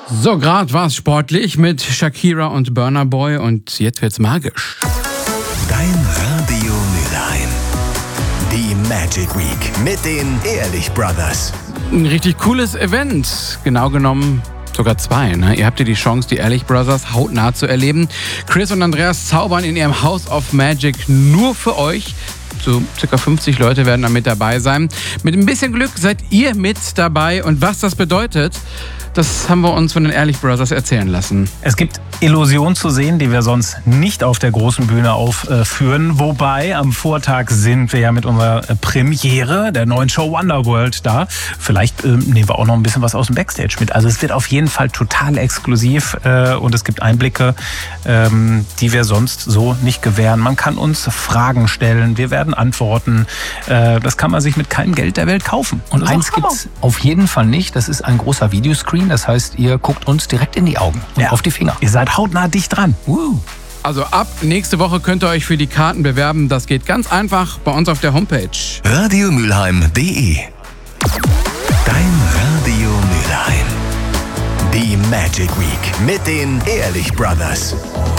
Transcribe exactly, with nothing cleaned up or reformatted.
So, gerade war es sportlich mit Shakira und Burna Boy und jetzt wird's magisch. Dein Radio Mülheim. Die Magic Week mit den Ehrlich Brothers. Ein richtig cooles Event, genau genommen sogar zwei. Ne? Ihr habt hier die Chance, die Ehrlich Brothers hautnah zu erleben. Chris und Andreas zaubern in ihrem House of Magic nur für euch. So circa fünfzig Leute werden da mit dabei sein. Mit ein bisschen Glück seid ihr mit dabei. Und was das bedeutet, das haben wir uns von den Ehrlich Brothers erzählen lassen. Es gibt Illusionen zu sehen, die wir sonst nicht auf der großen Bühne aufführen. Wobei, am Vortag sind wir ja mit unserer Premiere der neuen Show Wonderworld da. Vielleicht äh, nehmen wir auch noch ein bisschen was aus dem Backstage mit. Also es wird auf jeden Fall total exklusiv äh, und es gibt Einblicke, ähm, die wir sonst so nicht gewähren. Man kann uns Fragen stellen, wir werden antworten. Äh, das kann man sich mit keinem Geld der Welt kaufen. Und eins gibt's auf jeden Fall nicht. Das ist ein großer Videoscreen. Das heißt, ihr guckt uns direkt in die Augen und Ja. auf die Finger. Ihr seid hautnah dicht dran. Uh. Also ab nächste Woche könnt ihr euch für die Karten bewerben. Das geht ganz einfach bei uns auf der Homepage. radiomülheim punkt de. Dein Radio Mülheim. Die Magic Week mit den Ehrlich Brothers.